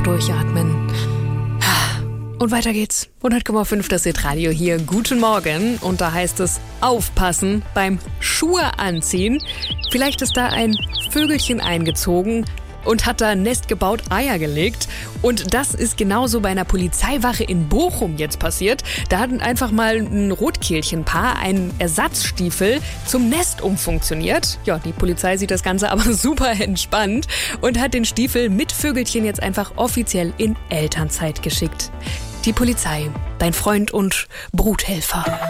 durchatmen. Und weiter geht's. 100,5 das Hitradio hier. Guten Morgen. Und da heißt es aufpassen beim Schuhe anziehen. Vielleicht ist da ein Vögelchen eingezogen und hat da ein Nest gebaut, Eier gelegt. Und das ist genauso bei einer Polizeiwache in Bochum jetzt passiert. Da hat einfach mal ein Rotkehlchenpaar einen Ersatzstiefel zum Nest umfunktioniert. Ja, die Polizei sieht das Ganze aber super entspannt und hat den Stiefel mit Vögelchen jetzt einfach offiziell in Elternzeit geschickt. Die Polizei, dein Freund und Bruthelfer.